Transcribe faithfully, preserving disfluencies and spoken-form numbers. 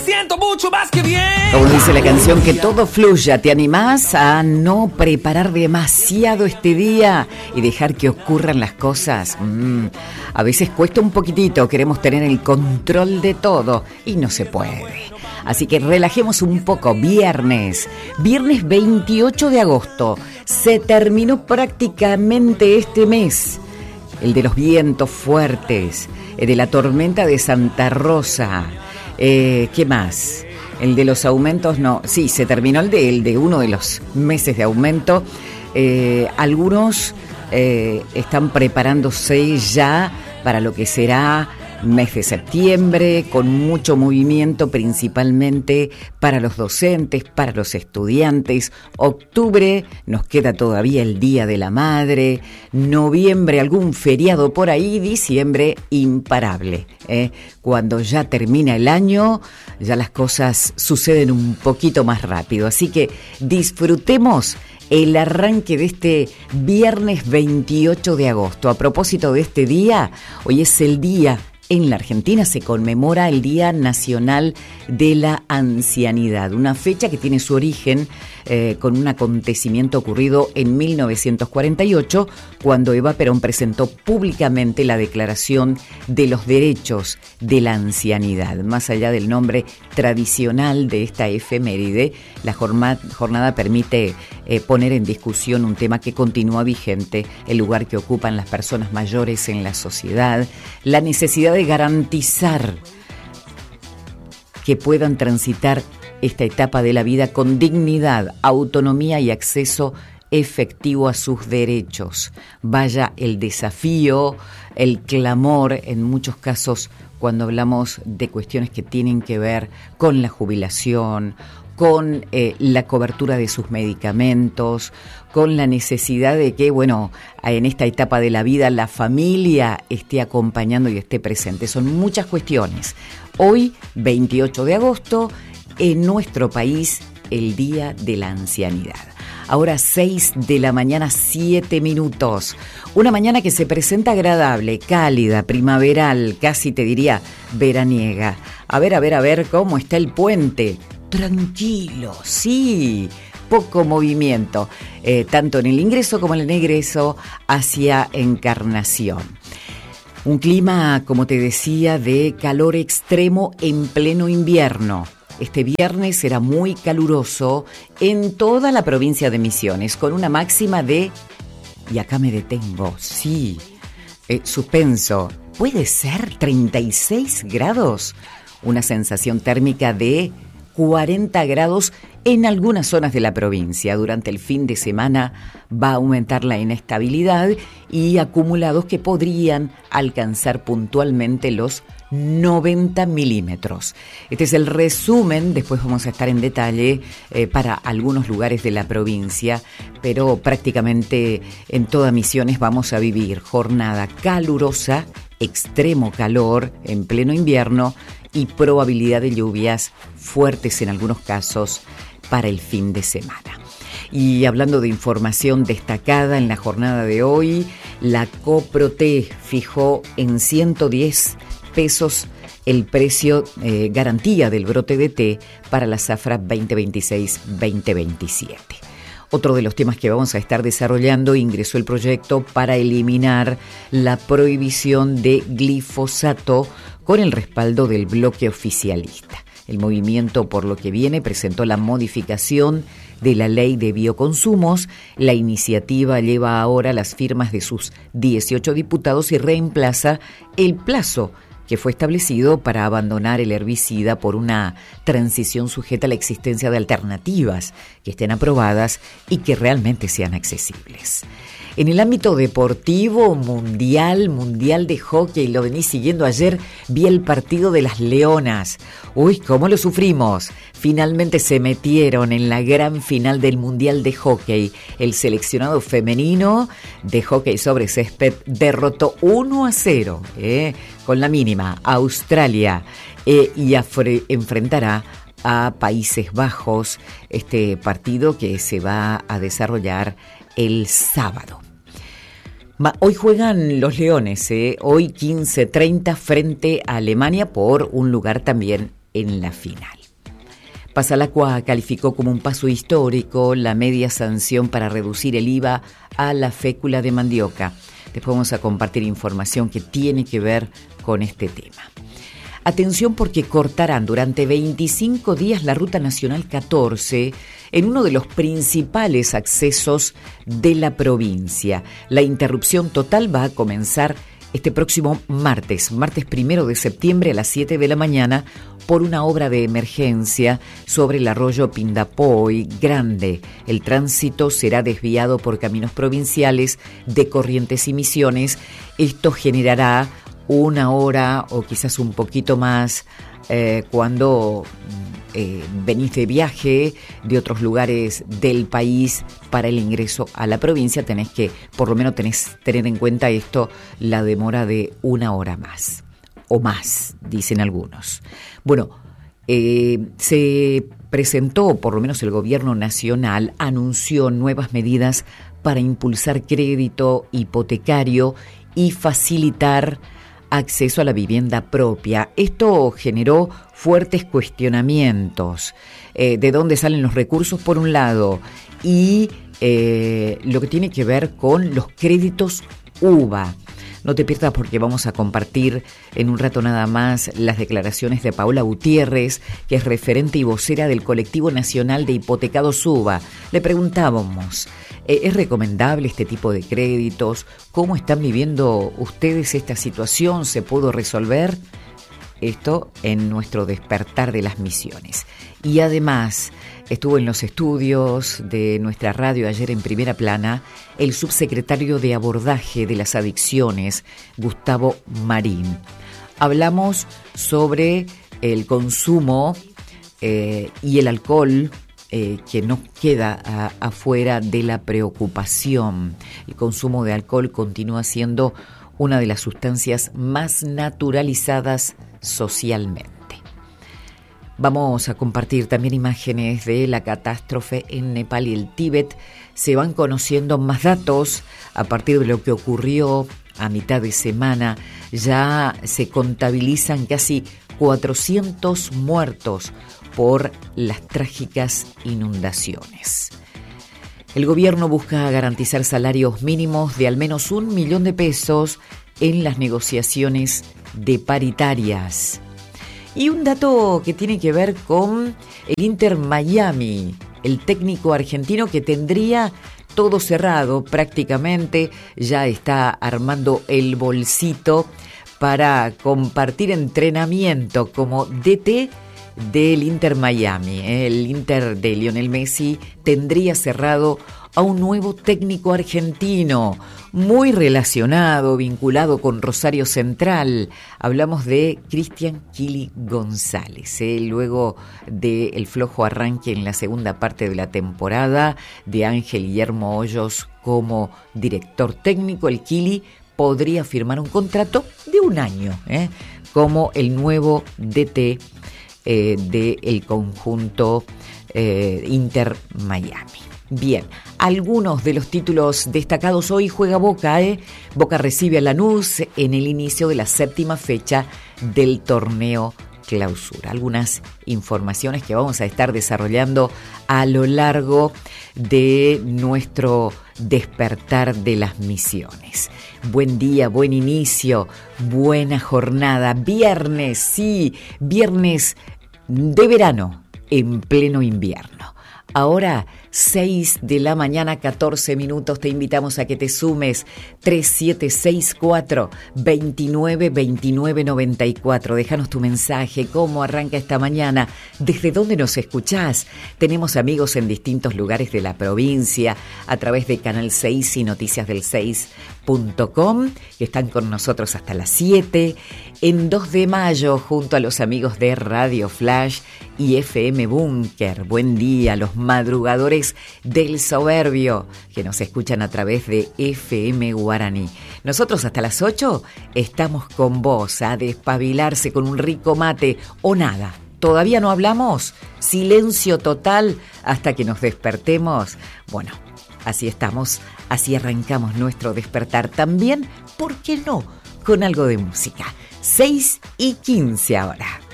Siento mucho más que bien. Como dice la canción, que todo fluya. ¿Te animás a no preparar demasiado este día y dejar que ocurran las cosas? Mm, a veces cuesta un poquitito, queremos tener el control de todo y no se puede. Así que relajemos un poco. Viernes, viernes veintiocho de agosto. Se terminó prácticamente este mes. El de los vientos fuertes, el de la tormenta de Santa Rosa. Eh, ¿Qué más? El de los aumentos, no. Sí, se terminó el de, el de uno de los meses de aumento. Eh, algunos eh, están preparándose ya para lo que será mes de septiembre, con mucho movimiento, principalmente para los docentes, para los estudiantes. Octubre, nos queda todavía el Día de la Madre. Noviembre, algún feriado por ahí. Diciembre, imparable. ¿eh? Cuando ya termina el año, ya las cosas suceden un poquito más rápido. Así que disfrutemos el arranque de este viernes veintiocho de agosto. A propósito de este día, hoy es el día. En la Argentina se conmemora el Día Nacional de la Ancianidad, una fecha que tiene su origen eh, con un acontecimiento ocurrido en mil novecientos cuarenta y ocho, cuando Eva Perón presentó públicamente la Declaración de los Derechos de la Ancianidad. Más allá del nombre tradicional de esta efeméride, la jornada, jornada permite eh, poner en discusión un tema que continúa vigente, el lugar que ocupan las personas mayores en la sociedad, la necesidad de garantizar que puedan transitar esta etapa de la vida con dignidad, autonomía y acceso efectivo a sus derechos. Vaya el desafío, el clamor en muchos casos cuando hablamos de cuestiones que tienen que ver con la jubilación, con eh, la cobertura de sus medicamentos, con la necesidad de que, bueno, en esta etapa de la vida la familia esté acompañando y esté presente. Son muchas cuestiones. Hoy, veintiocho de agosto, en nuestro país, el Día de la Ancianidad. Ahora seis de la mañana, siete minutos. Una mañana que se presenta agradable, cálida, primaveral, casi te diría veraniega. A ver, a ver, a ver cómo está el puente. Tranquilo, sí, poco movimiento, eh, tanto en el ingreso como en el egreso hacia Encarnación. Un clima, como te decía, de calor extremo en pleno invierno. Este viernes será muy caluroso en toda la provincia de Misiones, con una máxima de, y acá me detengo, sí, eh, suspenso, ¿puede ser treinta y seis grados? Una sensación térmica de cuarenta grados en algunas zonas de la provincia. Durante el fin de semana va a aumentar la inestabilidad y acumulados que podrían alcanzar puntualmente los noventa milímetros. Este es el resumen, después vamos a estar en detalle eh, para algunos lugares de la provincia, pero prácticamente en toda Misiones vamos a vivir jornada calurosa, extremo calor en pleno invierno y probabilidad de lluvias fuertes en algunos casos para el fin de semana. Y hablando de información destacada en la jornada de hoy, la Coproté fijó en ciento diez pesos el precio eh, garantía del brote de té para la zafra veinte veintiséis veinte veintisiete. Otro de los temas que vamos a estar desarrollando, ingresó el proyecto para eliminar la prohibición de glifosato con el respaldo del bloque oficialista. El movimiento Por lo que Viene presentó la modificación de la ley de bioconsumos. La iniciativa lleva ahora las firmas de sus dieciocho diputados y reemplaza el plazo que fue establecido para abandonar el herbicida por una transición sujeta a la existencia de alternativas que estén aprobadas y que realmente sean accesibles. En el ámbito deportivo, mundial, mundial de hockey, lo vení siguiendo ayer, vi el partido de las Leonas. Uy, cómo lo sufrimos. Finalmente se metieron en la gran final del mundial de hockey. El seleccionado femenino de hockey sobre césped derrotó uno a cero, eh, con la mínima, a Australia, eh, y afre- enfrentará a Países Bajos, este partido que se va a desarrollar el sábado. Hoy juegan los Leones, ¿eh? Hoy quince treinta frente a Alemania por un lugar también en la final. Pasalacua calificó como un paso histórico la media sanción para reducir el I V A a la fécula de mandioca. Después vamos a compartir información que tiene que ver con este tema. Atención porque cortarán durante veinticinco días la Ruta Nacional catorce en uno de los principales accesos de la provincia. La interrupción total va a comenzar este próximo martes, martes primero de septiembre a las siete de la mañana, por una obra de emergencia sobre el arroyo Pindapoy Grande. El tránsito será desviado por caminos provinciales de Corrientes y Misiones. Esto generará una hora o quizás un poquito más eh, cuando eh, venís de viaje de otros lugares del país para el ingreso a la provincia. Tenés que, por lo menos tenés tener en cuenta esto, la demora de una hora más o más, dicen algunos. Bueno, eh, se presentó, por lo menos el gobierno nacional anunció nuevas medidas para impulsar crédito hipotecario y facilitar acceso a la vivienda propia. Esto generó fuertes cuestionamientos eh, de dónde salen los recursos por un lado y eh, lo que tiene que ver con los créditos U V A. No te pierdas porque vamos a compartir en un rato nada más las declaraciones de Paola Gutiérrez, que es referente y vocera del Colectivo Nacional de Hipotecados U V A. Le preguntábamos, ¿es recomendable este tipo de créditos? ¿Cómo están viviendo ustedes esta situación? ¿Se pudo resolver? Esto en nuestro despertar de las misiones. Y además estuvo en los estudios de nuestra radio ayer en Primera Plana el subsecretario de Abordaje de las Adicciones, Gustavo Marín. Hablamos sobre el consumo eh, y el alcohol, eh, que no queda a, afuera de la preocupación. El consumo de alcohol continúa siendo una de las sustancias más naturalizadas socialmente. Vamos a compartir también imágenes de la catástrofe en Nepal y el Tíbet. Se van conociendo más datos a partir de lo que ocurrió a mitad de semana. Ya se contabilizan casi cuatrocientos muertos por las trágicas inundaciones. El gobierno busca garantizar salarios mínimos de al menos un millón de pesos en las negociaciones de paritarias. Y un dato que tiene que ver con el Inter Miami, el técnico argentino que tendría todo cerrado prácticamente, ya está armando el bolsito para compartir entrenamiento como D T del Inter Miami. El Inter de Lionel Messi tendría cerrado a un nuevo técnico argentino, muy relacionado, vinculado con Rosario Central. Hablamos de Cristian Kili González, ¿eh? Luego del flojo arranque en la segunda parte de la temporada de Ángel Guillermo Hoyos como director técnico, el Kili podría firmar un contrato de un año, ¿eh? como el nuevo D T eh, del conjunto eh, Inter Miami. Bien, algunos de los títulos destacados hoy. Juega Boca, ¿eh? Boca recibe a Lanús en el inicio de la séptima fecha del torneo Clausura. Algunas informaciones que vamos a estar desarrollando a lo largo de nuestro despertar de las misiones. Buen día, buen inicio, buena jornada. Viernes, sí, viernes de verano en pleno invierno. Ahora, seis de la mañana, catorce minutos, te invitamos a que te sumes tres siete seis cuatro, dos nueve dos nueve nueve cuatro. Déjanos tu mensaje, cómo arranca esta mañana, desde dónde nos escuchás. Tenemos amigos en distintos lugares de la provincia, a través de Canal seis y noticias del seis punto com, que están con nosotros hasta las siete. En dos de mayo, junto a los amigos de Radio Flash y F M Búnker. Buen día, los madrugadores del soberbio que nos escuchan a través de F M Guaraní. Nosotros hasta las ocho estamos con vos, a despabilarse con un rico mate o nada. ¿Todavía no hablamos? Silencio total hasta que nos despertemos. Bueno, así estamos, así arrancamos nuestro despertar también, ¿por qué no? Con algo de música. seis y quince ahora.